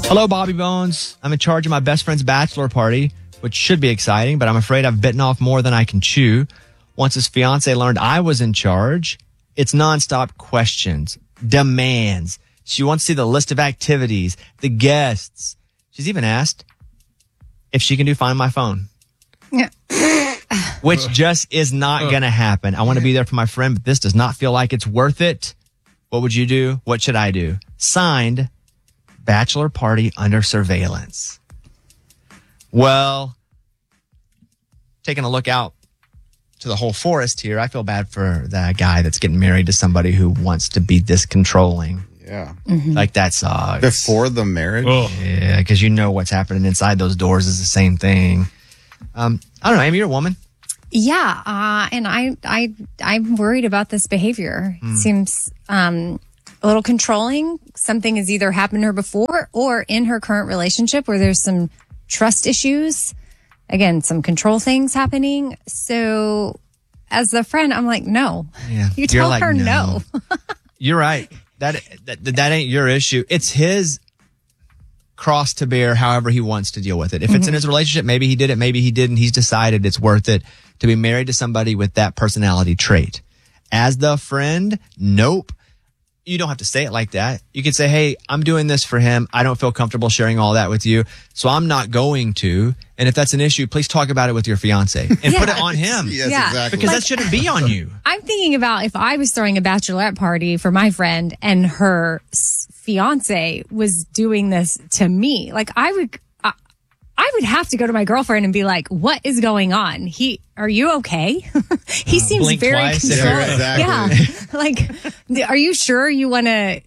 Hello, Bobby Bones. I'm in charge of my best friend's bachelor party, which should be exciting, but I'm afraid I've bitten off more than I can chew. Once his fiance learned I was in charge, it's nonstop questions, demands. She wants to see the list of activities, the guests. She's even asked if she can do Find My Phone. Yeah. Which just is not going to happen. I want to be there for my friend, but this does not feel like it's worth it. What would you do? What should I do? Signed, Bachelor Party Under Surveillance. Well, taking a look out to the whole forest here, I feel bad for that guy that's getting married to somebody who wants to be this controlling. Yeah. Mm-hmm. Like that sucks. Before the marriage? Oh. Yeah, because you know what's happening inside those doors is the same thing. I don't know, Amy, you're a woman. Yeah, and I'm worried about this behavior. It seems a little controlling. Something has either happened to her before or in her current relationship where there's some trust issues. Again, some control things happening. So as a friend, I'm like, no. Yeah. You tell like, her no. You're right. That ain't your issue. It's his cross to bear however he wants to deal with it. If it's in his relationship, maybe he did it, maybe he didn't. He's decided it's worth it to be married to somebody with that personality trait. As the friend, nope. You don't have to say it like that. You can say, hey, I'm doing this for him. I don't feel comfortable sharing all that with you, so I'm not going to. And if that's an issue, please talk about it with your fiance and put it on him. Yes, Yeah. exactly. Because that shouldn't be on you. I'm thinking about if I was throwing a bachelorette party for my friend and her fiance was doing this to me, like I would have to go to my girlfriend and be like, what is going on? Are you okay? He seems Blink very twice. controlling. Yeah, exactly. Yeah. Like, are you sure you want to,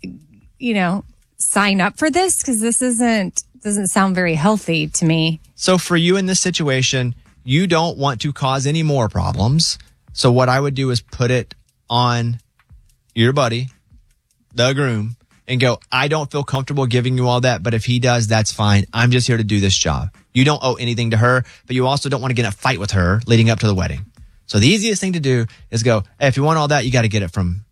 sign up for this? Because this doesn't sound very healthy to me. So for you in this situation, you don't want to cause any more problems. So what I would do is put it on your buddy, the groom, and go, I don't feel comfortable giving you all that, but if he does, that's fine. I'm just here to do this job. You don't owe anything to her, but you also don't want to get in a fight with her leading up to the wedding. So the easiest thing to do is go, hey, if you want all that, you got to get it from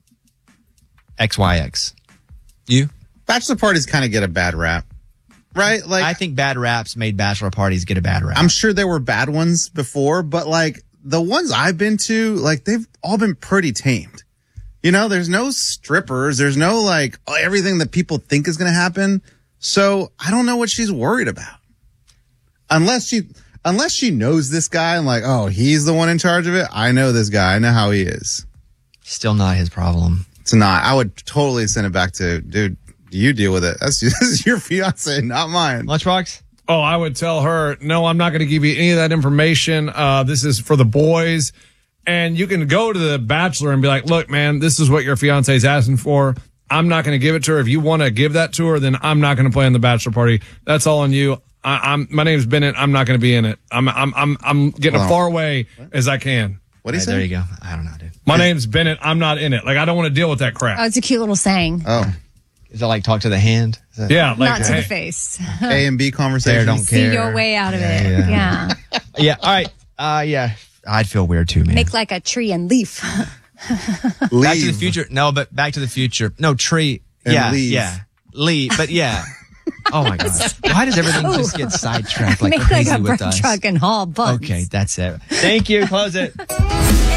XYX. You? Bachelor parties kind of get a bad rap, right? Like, I think bad raps made bachelor parties get a bad rap. I'm sure there were bad ones before, but like the ones I've been to, like they've all been pretty tamed. There's no strippers. There's no like everything that people think is going to happen. So I don't know what she's worried about. Unless she knows this guy and like, oh, he's the one in charge of it. I know this guy. I know how he is. Still not his problem. It's not. I would totally send it back to, dude, you deal with it. This is your fiance, not mine. Lunchbox? Oh, I would tell her, no, I'm not going to give you any of that information. This is for the boys. And you can go to the bachelor and be like, look, man, this is what your fiance is asking for. I'm not going to give it to her. If you want to give that to her, then I'm not going to play on the bachelor party. That's all on you. My name's Bennett. I'm not going to be in it. I'm getting as far away as I can. What do you say? There you go. I don't know, dude. My name's Bennett. I'm not in it. Like, I don't want to deal with that crap. Oh, it's a cute little saying. Oh, Is it like talk to the hand? Yeah. Like, Not to the hey, face. A and B conversation. Don't See care. your way out of it. Yeah. Yeah. All right. Yeah. I'd feel weird too, man. Make like a tree and leaf. Back to the Future. No, but Back to the Future. No, tree. And yeah. leave. Yeah. Leave. But yeah. Oh my gosh. Why does everything just get sidetracked like Make crazy like a with bread us? truck and haul bugs. Okay, that's it. Thank you. Close it.